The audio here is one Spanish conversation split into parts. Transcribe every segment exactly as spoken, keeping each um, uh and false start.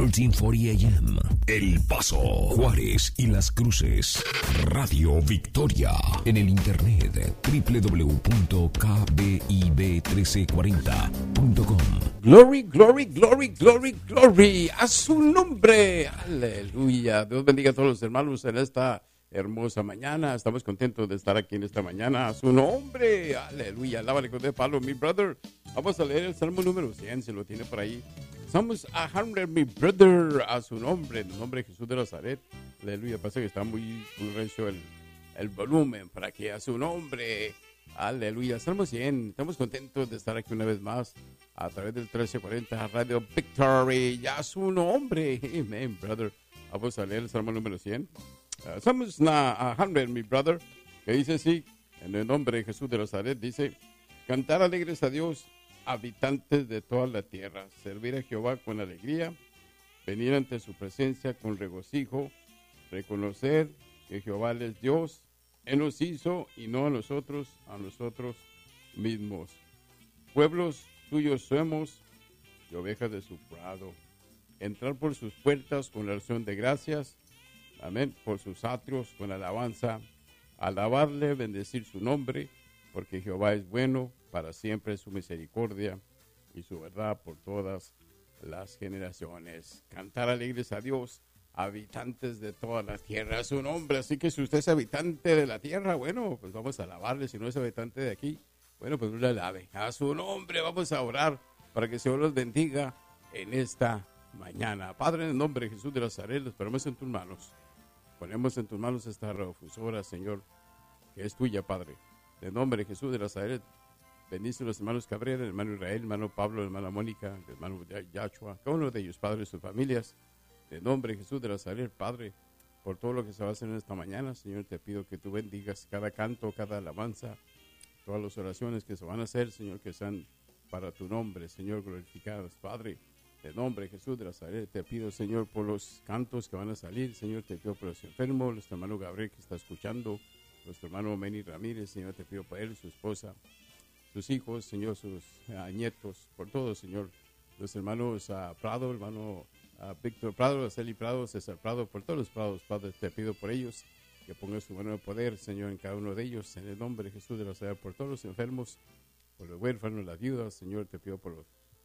trece cuarenta A M, El Paso, Juárez y Las Cruces. Radio Victoria. En el internet, doble u doble u doble u punto k b i b trece cuarenta punto com. Glory, glory, glory, glory, glory. A su nombre. Aleluya. Dios bendiga a todos los hermanos en esta hermosa mañana. Estamos contentos de estar aquí en esta mañana. A su nombre. Aleluya. Alábale con de palo, mi brother. Vamos a leer el Salmo número cien, si lo tiene por ahí. Somos a hundred, mi brother. A su nombre. En el nombre de Jesús de Nazaret. Aleluya. Pasa que está muy, muy recio el, el volumen para que a su nombre. Aleluya. Salmo cien. Estamos contentos de estar aquí una vez más a través del trece cuarenta Radio Victory. Ya su nombre. Amen, brother. Vamos a leer el Salmo número cien. Uh, somos a hundred, mi brother, que dice así, en el nombre de Jesús de Nazaret, dice: cantar alegres a Dios, habitantes de toda la tierra, servir a Jehová con alegría, venir ante su presencia con regocijo, reconocer que Jehová es Dios, Él nos hizo y no a nosotros, a nosotros mismos. Pueblos tuyos somos y ovejas de su prado. Entrar por sus puertas con la acción de gracias, amén, por sus atrios con alabanza, alabarle, bendecir su nombre, porque Jehová es bueno, para siempre es su misericordia y su verdad por todas las generaciones. Cantar alegres a Dios, habitantes de toda la tierra, su nombre. Así que si usted es habitante de la tierra, bueno, pues vamos a alabarle. Si no es habitante de aquí, bueno, pues no le alabe. A su nombre vamos a orar para que el Señor los bendiga en esta mañana. Padre, en el nombre de Jesús de Nazaret, los ponemos en tus manos. Ponemos en tus manos esta radiodifusora, Señor, que es tuya, Padre. En el nombre de Jesús de Nazaret, bendice a los hermanos Cabrera, el hermano Israel, el hermano Pablo, la hermana Mónica, el hermano Yachua, cada uno de ellos, Padre, y sus familias. En el nombre de Jesús de Nazaret, Padre, por todo lo que se va a hacer en esta mañana, Señor, te pido que tú bendigas cada canto, cada alabanza, todas las oraciones que se van a hacer, Señor, que sean para tu nombre, Señor, glorificadas, Padre. En el nombre de Jesús de Nazaret, te pido, Señor, por los cantos que van a salir, Señor, te pido por los enfermos, nuestro hermano Gabriel que está escuchando, nuestro hermano Meni Ramírez, Señor, te pido por él, su esposa, sus hijos, Señor, sus uh, nietos, por todos, Señor, los hermanos uh, Prado, hermano uh, Víctor Prado, Aceli Prado, César Prado, por todos los Prados, Padre, te pido por ellos, que pongas tu mano de poder, Señor, en cada uno de ellos, en el nombre de Jesús de Nazaret, por todos los enfermos, por los huérfanos, las viudas, Señor, te pido por los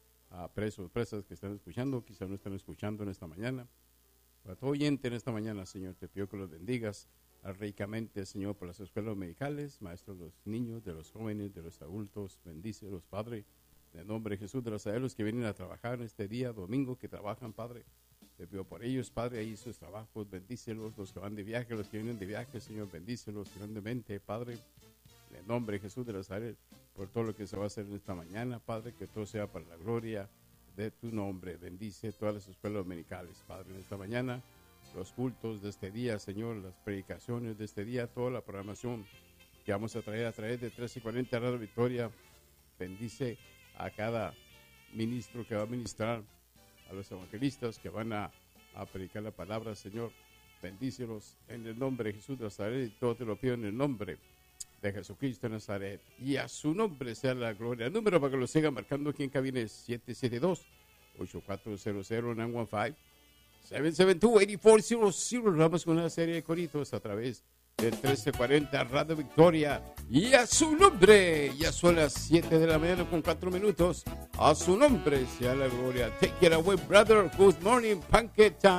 a presos, presas que están escuchando, quizás no están escuchando en esta mañana. Para todo oyente en esta mañana, Señor, te pido que los bendigas ricamente, Señor, por las escuelas medicales, maestros de los niños, de los jóvenes, de los adultos, bendícelos, Padre, en el nombre de Jesús de los los que vienen a trabajar en este día, domingo, que trabajan, Padre, te pido por ellos, Padre, ahí sus trabajos, bendícelos, los que van de viaje, los que vienen de viaje, Señor, bendícelos grandemente, Padre, en el nombre de Jesús de Nazaret, por todo lo que se va a hacer en esta mañana, Padre, que todo sea para la gloria de tu nombre. Bendice todas las escuelas dominicales, Padre, en esta mañana, los cultos de este día, Señor, las predicaciones de este día, toda la programación que vamos a traer a través de trece cuarenta Radio Victoria. Bendice a cada ministro que va a ministrar, a los evangelistas que van a, a predicar la palabra, Señor. Bendícelos en el nombre de Jesús de Nazaret, y todo te lo pido en el nombre de Jesucristo de Nazaret, y a su nombre sea la gloria. El número para que lo siga marcando aquí en cabina es siete siete dos, ocho cuatro cero cero, nueve uno cinco, siete siete dos, ocho cuatro cero cero. Vamos con una serie de coritos a través del trece cuarenta Radio Victoria, y a su nombre. Ya son las siete de la mañana con cuatro minutos. A su nombre sea la gloria. Take it away, brother. Good morning, Pancake Time.